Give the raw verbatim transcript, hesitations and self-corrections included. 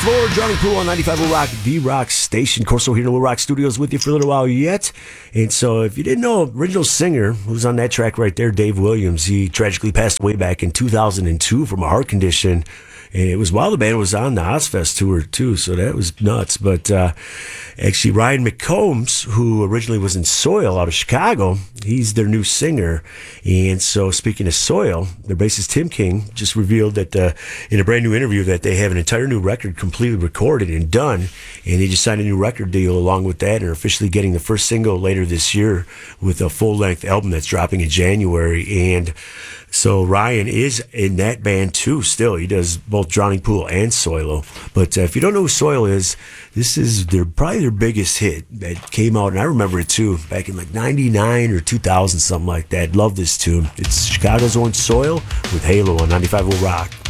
floor, Drowning Pool on ninety-five Will Rock, the Rock Station. Corso here in the Will Rock Studios with you for a little while yet. And so if you didn't know, original singer who's on that track right there, Dave Williams, he tragically passed away back in two thousand two from a heart condition. And it was while the band was on the Ozfest tour, too, so that was nuts. But uh, actually, Ryan McCombs, who originally was in Soil out of Chicago, he's their new singer. And so, speaking of Soil, their bassist Tim King just revealed that uh, in a brand new interview that they have an entire new record completely recorded and done. And they just signed a new record deal along with that and are officially getting the first single later this year with a full-length album that's dropping in January. And so Ryan is in that band too still. He does both Drowning Pool and Soilo. But uh, if you don't know who Soil is, this is their probably their biggest hit that came out, and I remember it too, back in like ninety-nine or two thousand, something like that. Love this tune. It's Chicago's own Soil with Halo on ninety-five Will Rock.